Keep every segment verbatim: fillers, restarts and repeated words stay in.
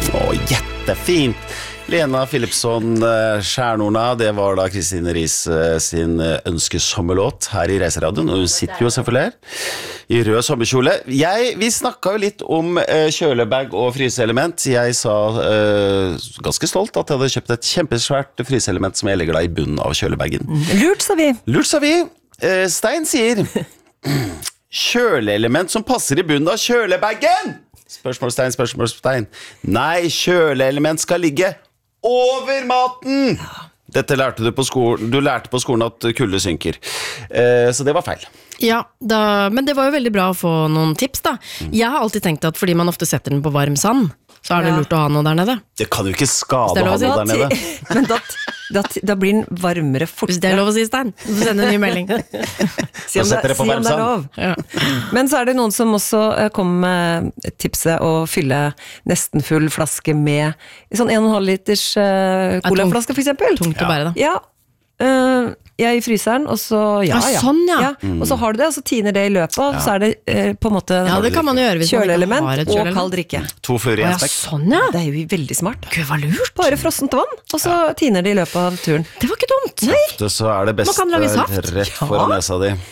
Åh, jättefint! Lena Philipsson, Stjärnorna, det var da Kristine Riis sin ønskesommerlåt her i Reiseradioen, og hun sitter jo selvfølgelig her i rød sommerkjole. Jeg, vi snakket jo litt om uh, kjølebag og fryseelement. Jeg sa uh, ganske stolt at jeg hadde kjøpt et kjempesvært fryseelement som jeg legger da i bunnen av kjølebagen. Lurt, sa vi. Lurt, sa vi. Uh, Stein sier kjøleelement som passer i bunnen av kjølebagen. Spørsmålstegn, spørsmålstegn. Nei, kjøleelement skal ligge over maten. Dette lærte du på skolen. Du lærte på skolen at kulde synker. Eh, så det var feil. Ja, da, men det var jo veldig bra å få noen tips da. Jeg har alltid tenkt at fordi man ofte setter den på varm sand, så er det Ja. lurt å ha noe der nede. Det kan jo ikke skade Det er å ha lov å noe der nede. Men da, da, da blir den varmere Hvis det er fortere. lov å si, Stein. Du får sende en ny melding. Si om Da setter det, det på si om det er varmsand. lov. Ja. Men så er det noen som også eh, kommer med tipset å fylle nesten full flaske med sånn en og en halv liters uh, colaflaske for eksempel. Tungt å bære da. Ja, uh, jeg er i fryseren, og så ja, Ah, ja. sånn, ja. Og så har du det, og så tiner det i løpet, og så er det eh, på en måte Ja, det kan man jo gjøre hvis man ikke kjøleelement har et og kjøleelement. kald drikke. To fluer i Å en ja, smekk. sånn ja. Det er jo veldig smart. Gud, hva lurt. Bare frossent vann, og så tiner det i løpet av turen. Det var ikke dumt. Ofte så er det beste Man kan lage saft. rett foran nesa di.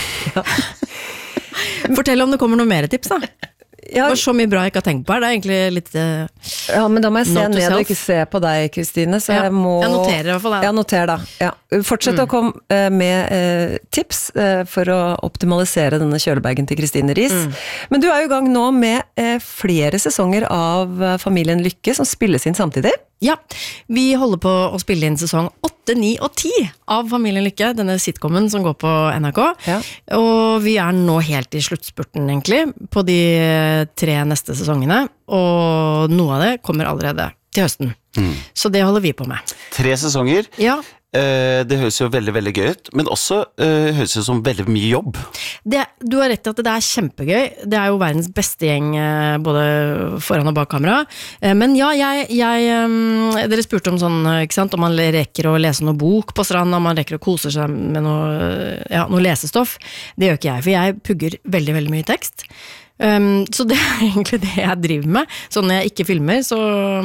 Fortell om det kommer noe mer tips da. Ja, Det var så mye bra jeg ikke har tenkt på her. Det er egentlig litt... eh, ja, men da må jeg se Note to ned og self. ikke se på deg, Kristine, så Ja, jeg må... jeg noterer i hvert fall det. Ja, noter da. Ja. Fortsett å komme eh, med eh, tips eh, for å optimalisere denne kjølebagen til Kristine Riis. Men du er jo i gang nå med eh, flere sesonger av eh, Familien Lykke som spilles inn samtidig. Ja, vi holder på å spille inn sesong åtte, ni og ti av Familien Lykke, denne sitcomen som går på N R K. Ja. Og vi er nå helt i sluttspurten egentlig, på de tre neste sesongene, og noe av det kommer allerede til høsten. Så det holder vi på med. Tre sesonger. Ja, Eh, det høres jo veldig, veldig gøy ut, men også eh, høres ut som veldig mye jobb. det, du har rett i at det er kjempegøy. Det er jo verdens beste gjeng, eh, både foran og bak kamera. Eh, Men ja, jeg, jeg eh, dere spurte om sånn, eh, ikke sant, om man rekker å lese noe bok på stranden, om man rekker å kose seg med noe, eh, ja, noe lesestoff. Det gjør ikke jeg, for jeg pugger veldig, veldig mye tekst. Um, så det er egentlig det jeg driver med. Så når jeg ikke filmer, så,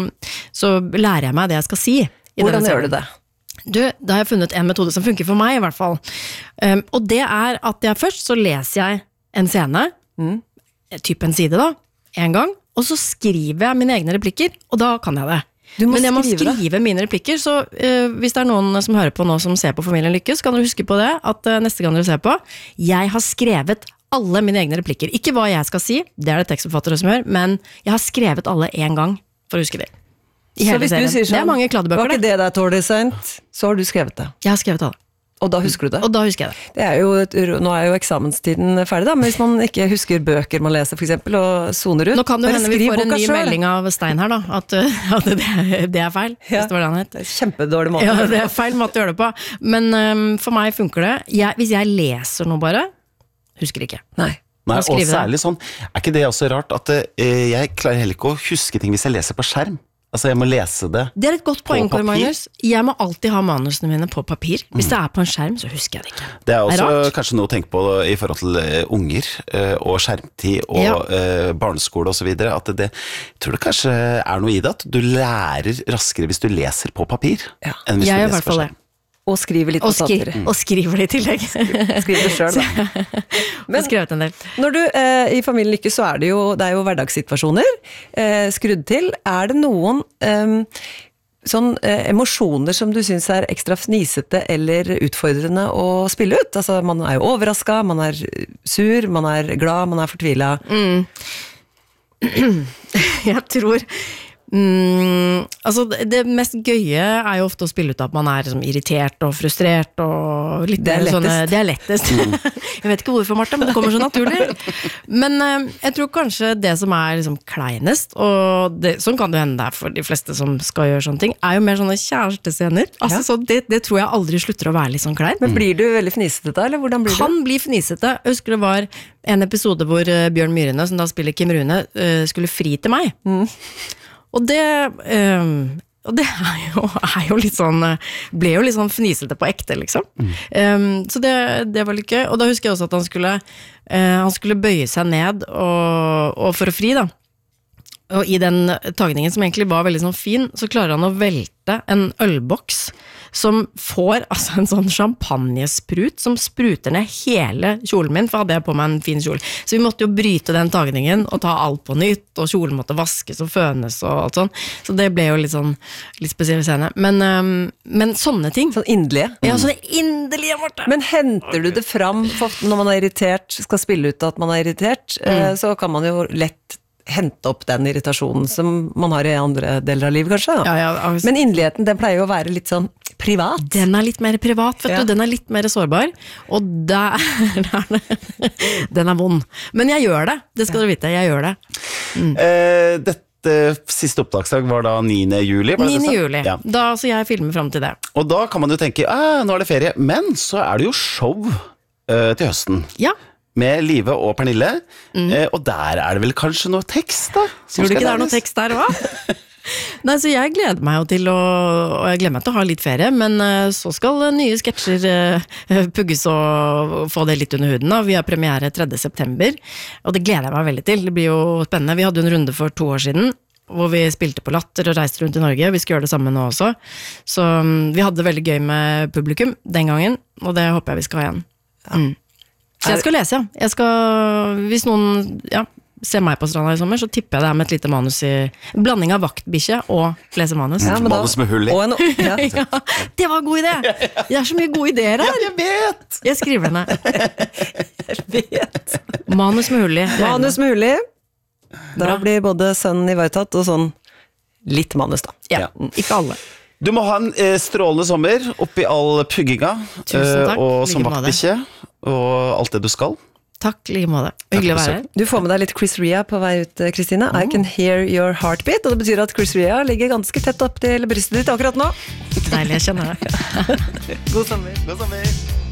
så lærer jeg meg det jeg skal si. I Hvordan denne gjør serien. du det? Du, da har jeg funnet en metode som funker for meg i hvert fall. Um, og det er at jeg først så leser jeg en scene, Mm. typ en side da, en gang, og så skriver jeg mine egne replikker, og da kan jeg det. Du må Men jeg må skrive det. skrive mine replikker, så uh, hvis det er noen som hører på nå som ser på Familien Lykke, så kan dere huske på det, at uh, neste gang dere ser på, jeg har skrevet alle mine egne replikker. Ikke hva jeg skal si, det er det tekstforfattere som gjør, men jeg har skrevet alle en gang, for å huske det. I Så hele hvis du serien. sier sånn, det er mange var kladdebøker ikke det. det der tålig sent, så har du skrevet det. Jeg har skrevet alle, Og da husker du det. og da husker jeg det. Det er jo et, nå er jo eksamenstiden ferdig da, men hvis man ikke husker bøker man leser for eksempel, og zoner ut, Nå kan det jo bare hende vi skriv får en boka ny selv. melding av Stein her da, at, uh, at det, det er feil, Ja. hvis det var det han het. Det er kjempedårlig måte. Ja, det er feil måte å gjøre det på. Men um, for meg funker det. Jeg, hvis jeg leser noe bare, husker ikke. Nei. Nei, Må og skrive det. særlig sånn, er ikke det også rart at eh, jeg klarer heller ikke å huske ting hvis jeg leser på skjerm. Altså, jeg må lese det. Det er et godt På poeng, Kåre papir? Magnus. Jeg må alltid ha manusene mine på papir. Hvis det er på en skjerm, så husker jeg det ikke. Det er også rart. kanskje noe å tenke på i forhold til eh, unger eh, og skjermtid og Ja. eh, barneskole og så videre, at det, jeg tror det kanskje er noe i det, at du lærer raskere hvis du leser på papir, Ja. enn hvis Jeg du gjør i leser hvert på fall det. skjerm. Og skrive litt Og, på skri papiret. og skriver det i tillegg. Skriv det selv da. Jeg har skrevet en del. Når du, eh, i Familien Lykke så er det jo, det er jo hverdagssituasjoner eh, skrudd til. Er det noen eh, sånn eh, emosjoner som du synes er ekstra fnisete eller utfordrende å spille ut? Altså man er jo overrasket, man er sur, man er glad, man er fortvilet. Jeg tror mm, altså det, det mest gøye er jo ofte å spille ut at man er liksom, irritert og frustrert og litt Det er mer sånne, lettest. det er lettest. Jeg vet ikke hvorfor, Martha, men det kommer så naturlig. Men eh, jeg tror kanskje det som er liksom kleinest, og det, sånn kan det hende det er for de fleste som skal gjøre sånne ting, er jo mer sånne kjærestescener. Altså, Ja. så det, det tror jeg aldri slutter å være litt sånn klein. Men blir du veldig fnisete da, eller hvordan blir du? Kan bli fnisete. Jeg husker det var en episode hvor eh, Bjørn Myrene, som da spiller Kim Rune, eh, skulle fri til meg. Og det eh, og det er jo, er jo litt sånn eh, ble jo litt sånn fnisete på ekte, liksom. Eh, så det, det var litt gøy. Og da husker jeg også at han skulle eh, han skulle bøye seg ned og, og for å fri da. Og i den tagningen som egentlig var veldig sånn fin, så klarer han å velte en ølboks som får altså en sånn champagnesprut som spruter ned hele kjolen min, for hadde jeg på meg en fin kjole. Så vi måtte jo bryte den tagningen og ta alt på nytt, og kjolen måtte vaskes og fønes og alt sånn. Så det ble jo litt sånn, litt spesiell scene. Men, um, men sånne ting. Sånn inderlige. Ja, sånne inderlige, Marte. Men henter du det fram for når man er irritert, skal spille ut at man er irritert, mm. så kan man jo lett hente opp den irritasjonen som man har i andre deler av livet, kanskje. Ja, ja, altså. Men inderligheten, den pleier jo å være litt sånn privat. Den er litt mer privat, vet ja. du. Den er litt mer sårbar. Og der er det. Den er vond. Men jeg gjør det. Det skal ja. du vite. Jeg gjør det. Mm. Eh, dette siste opptaksdag var da niende juli, var det niende det? juli. Ja. Da, så jeg filmer frem til det. Og da kan man jo tenke, ah, nå er det ferie. Men så er det jo show uh, til høsten. Ja. Med Live og Pernille, mm. eh, og der er det vel kanskje noe tekst da? Tror du ikke det er noe tekst der også? Nei, så jeg gleder meg jo til å, og jeg gleder meg til å ha litt ferie, men uh, så skal nye sketsjer uh, pugges og få det litt under huden da. Vi har premiere tredje september, og det gleder jeg meg veldig til. Det blir jo spennende. Vi hadde jo en runde for to år siden, hvor vi spilte på Latter og reiste rundt i Norge. Vi skal gjøre det samme nå også. Så um, vi hadde det veldig gøy med publikum den gangen, og det håper jeg vi skal ha igjen. Ja. Mm. Så jeg skal lese, ja. Jeg skal, hvis noen ja, ser meg på stranda i sommer, så tipper jeg det er med et lite manus i en blanding av vaktbikkje og lese manus. Ja, men manus med hull i. En, ja. Ja, det var en god idé! Det er så mye gode ideer her. Ja, jeg vet! Jeg skriver den her. Jeg vet. Manus med hull i. Manus med hull i. Da Bra. Blir både sønnen ivaretatt og sånn litt manus da. Ja, ja. Ikke alle. Du må ha en eh, strålende sommer oppi all pugginga eh, og som vaktbikkje og alt det du skal. Takk, like måte. Hyggelig å være her. Du får med deg litt Chris Rea på vei ut, Kristina. Oh. I can hear your heartbeat, og det betyr at Chris Rea ligger ganske tett opp til brystet ditt akkurat nå. Deilig, jeg kjenner det. God sommer. God sommer.